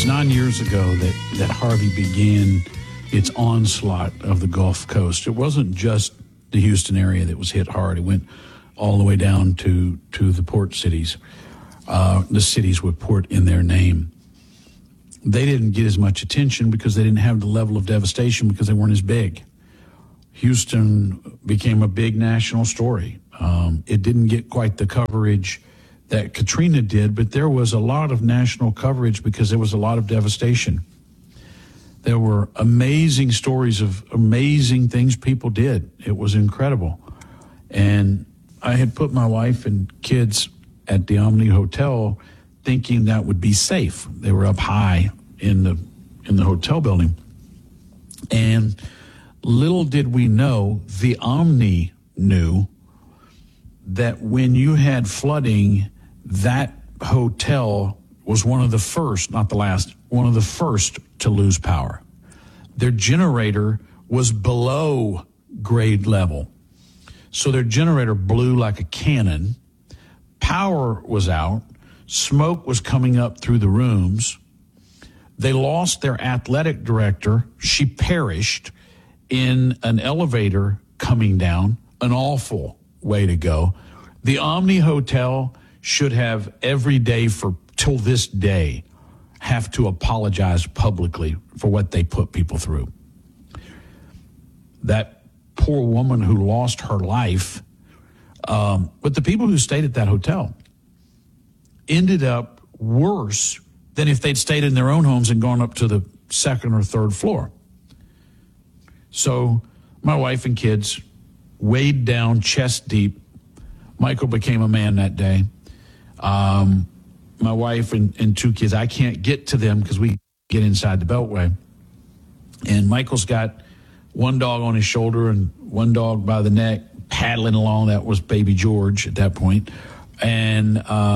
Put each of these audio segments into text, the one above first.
9 years ago that Harvey began its onslaught of the Gulf Coast. It wasn't just the Houston area that was hit hard. It went all the way down to the port cities, the cities with port in their name. They didn't get as much attention because they didn't have the level of devastation because they weren't as big. Houston became a big national story. It didn't get quite the coverage that Katrina did, but there was a lot of national coverage because there was a lot of devastation. There were amazing stories of amazing things people did. It was incredible. And I had put my wife and kids at the Omni Hotel thinking that would be safe. They were up high in the hotel building. And little did we know, the Omni knew that when you had flooding, that hotel was one of the first, not the last, one of the first to lose power. Their generator was below grade level. So their generator blew like a cannon. Power was out. Smoke was coming up through the rooms. They lost their athletic director. She perished in an elevator coming down. An awful way to go. The Omni Hotel should have every day till this day have to apologize publicly for what they put people through. That poor woman who lost her life, but the people who stayed at that hotel ended up worse than if they'd stayed in their own homes and gone up to the second or third floor. So my wife and kids weighed down chest deep. Michael became a man that day. My wife and two kids, I can't get to them because we get inside the Beltway. And Michael's got one dog on his shoulder and one dog by the neck paddling along. That was baby George at that point. And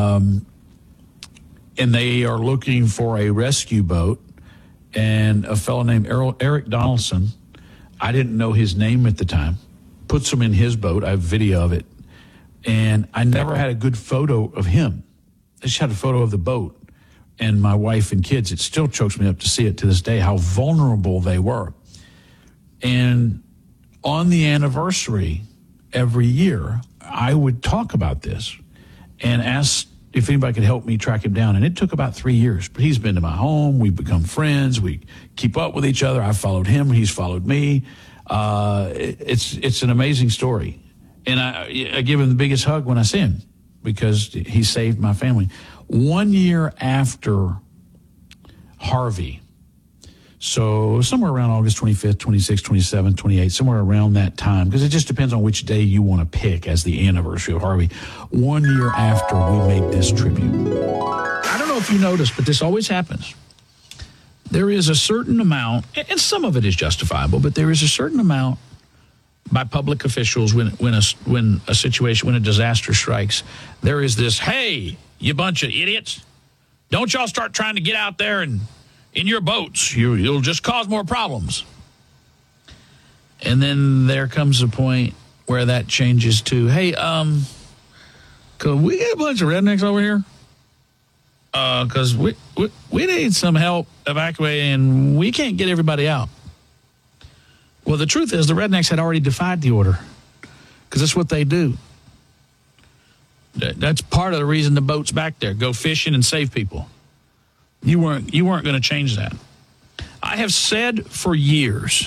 they are looking for a rescue boat. And a fellow named Eric Donaldson, I didn't know his name at the time, puts him in his boat. I have video of it. And I never had a good photo of him. I just had a photo of the boat and my wife and kids. It still chokes me up to see it to this day, how vulnerable they were. And on the anniversary every year, I would talk about this and ask if anybody could help me track him down. And it took about 3 years, but he's been to my home. We've become friends. We keep up with each other. I followed him. He's followed me. It's an amazing story. And I give him the biggest hug when I see him because he saved my family. 1 year after Harvey, so somewhere around August 25th, 26th, 27th, 28th, somewhere around that time, because it just depends on which day you want to pick as the anniversary of Harvey. 1 year after we made this tribute. I don't know if you noticed, but this always happens. There is a certain amount, and some of it is justifiable, but there is a certain amount by public officials when a disaster strikes. There is this, hey, you bunch of idiots, don't y'all start trying to get out there and in your boats. You'll just cause more problems. And then there comes a point where that changes to, hey, could we get a bunch of rednecks over here? Because we need some help evacuating. We can't get everybody out. Well, the truth is the rednecks had already defied the order because that's what they do. That's part of the reason the boat's back there. Go fishing and save people. You weren't going to change that. I have said for years,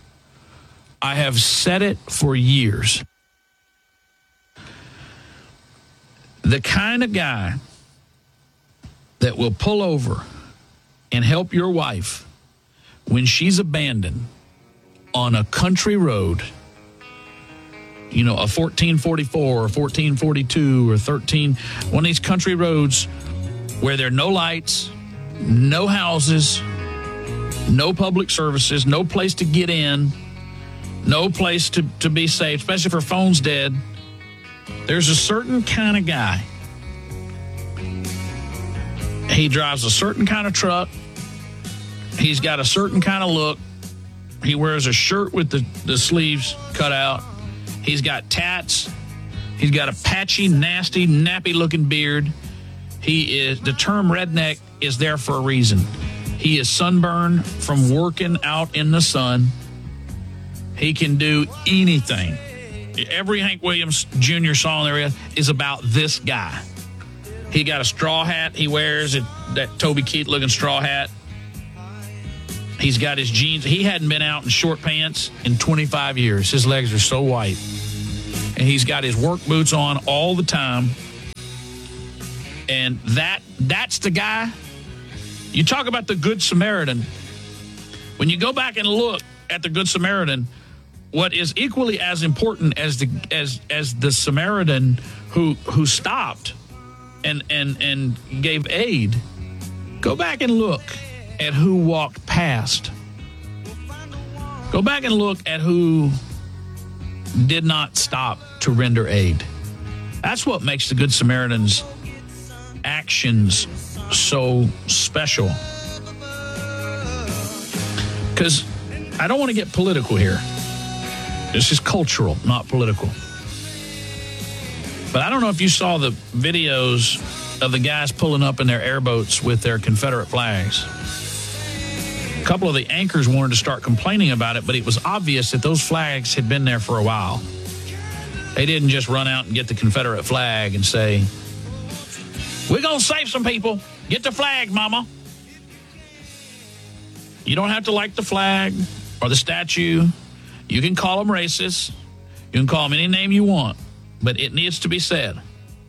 the kind of guy that will pull over and help your wife when she's abandoned on a country road, a 1444 or 1442 or 13, one of these country roads where there are no lights, no houses, no public services, no place to get in, no place to be safe, especially if her phone's dead. There's a certain kind of guy. He drives a certain kind of truck. He's got a certain kind of look. He wears a shirt with the sleeves cut out. He's got tats. He's got a patchy, nasty, nappy-looking beard. The term redneck is there for a reason. He is sunburned from working out in the sun. He can do anything. Every Hank Williams Jr. song there is about this guy. He got a straw hat he wears, that Toby Keith-looking straw hat. He's got his jeans. He hadn't been out in short pants in 25 years. His legs are so white. And he's got his work boots on all the time. And that's the guy. You talk about the Good Samaritan. When you go back and look at the Good Samaritan, what is equally as important as the Samaritan who stopped and gave aid, go back and look at who walked past. Go back and look at who did not stop to render aid. That's what makes the Good Samaritan's actions so special. Because I don't want to get political here. This is cultural, not political. But I don't know if you saw the videos of the guys pulling up in their airboats with their Confederate flags. A couple of the anchors wanted to start complaining about it, but it was obvious that those flags had been there for a while. They didn't just run out and get the Confederate flag and say, "We're going to save some people. Get the flag, mama." You don't have to like the flag or the statue. You can call them racist. You can call them any name you want, but it needs to be said.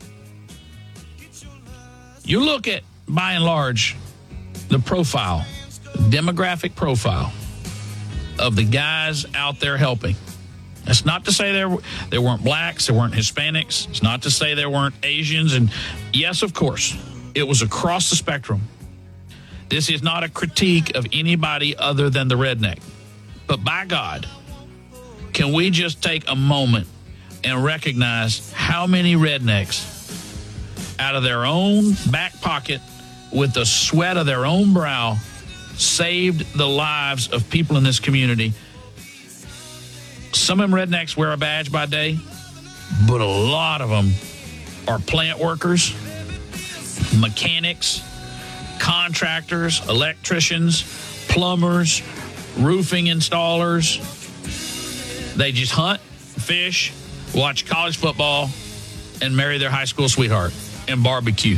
You look at, by and large, the profile, demographic profile of the guys out there helping. That's not to say there weren't blacks, there weren't Hispanics. It's not to say there weren't Asians. And yes, of course, it was across the spectrum. This is not a critique of anybody other than the redneck. But by God, can we just take a moment and recognize how many rednecks out of their own back pocket with the sweat of their own brow saved the lives of people in this community? Some of them rednecks wear a badge by day, but a lot of them are plant workers, mechanics, contractors, electricians, plumbers, roofing installers. They just hunt, fish, watch college football, and marry their high school sweetheart and barbecue.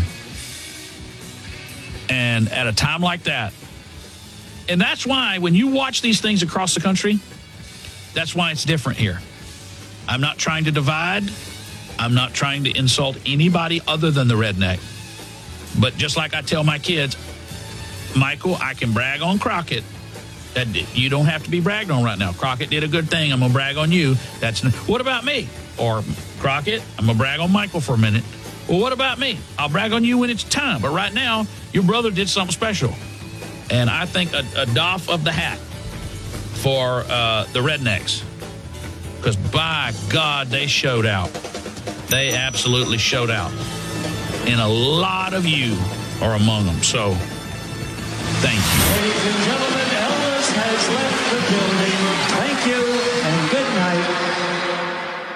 And at a time like that, and that's why when you watch these things across the country, that's why it's different here. I'm not trying to divide. I'm not trying to insult anybody other than the redneck. But just like I tell my kids, Michael, I can brag on Crockett. You don't have to be bragged on right now. Crockett did a good thing. I'm going to brag on you. What about me? Or Crockett, I'm going to brag on Michael for a minute. Well, what about me? I'll brag on you when it's time. But right now, your brother did something special. And I think a doff of the hat for the rednecks. Because by God, they showed out. They absolutely showed out. And a lot of you are among them. So, thank you. Ladies and gentlemen, Elvis has left the building. Thank you and good night.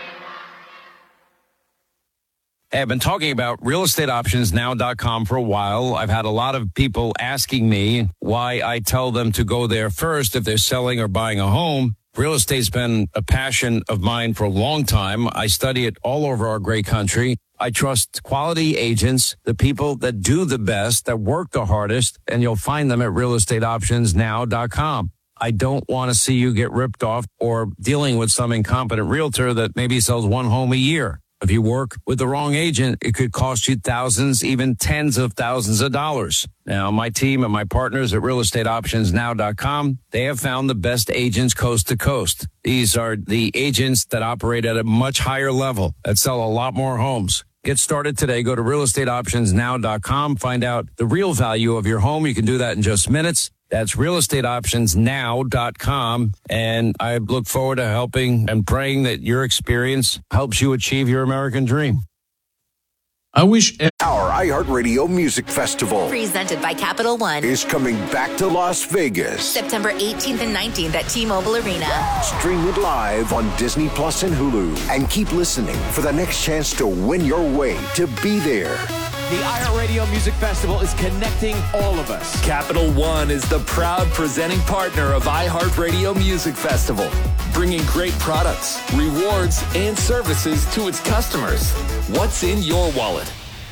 Hey, I've been talking about realestateoptionsnow.com for a while. I've had a lot of people asking me why I tell them to go there first if they're selling or buying a home. Real estate's been a passion of mine for a long time. I study it all over our great country. I trust quality agents, the people that do the best, that work the hardest, and you'll find them at realestateoptionsnow.com. I don't want to see you get ripped off or dealing with some incompetent realtor that maybe sells one home a year. If you work with the wrong agent, it could cost you thousands, even tens of thousands of dollars. Now, my team and my partners at realestateoptionsnow.com, they have found the best agents coast to coast. These are the agents that operate at a much higher level, that sell a lot more homes. Get started today. Go to realestateoptionsnow.com. Find out the real value of your home. You can do that in just minutes. That's realestateoptionsnow.com. And I look forward to helping and praying that your experience helps you achieve your American dream. I wish Our iHeartRadio Music Festival presented by Capital One is coming back to Las Vegas. September 18th and 19th at T-Mobile Arena. Stream it live on Disney Plus and Hulu. And keep listening for the next chance to win your way to be there. The iHeartRadio Music Festival is connecting all of us. Capital One is the proud presenting partner of iHeartRadio Music Festival, bringing great products, rewards, and services to its customers. What's in your wallet?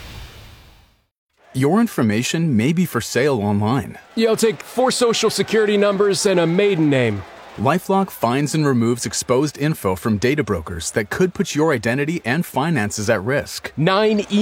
Your information may be for sale online. Yeah, I'll take 4 social security numbers and a maiden name. LifeLock finds and removes exposed info from data brokers that could put your identity and finances at risk. 9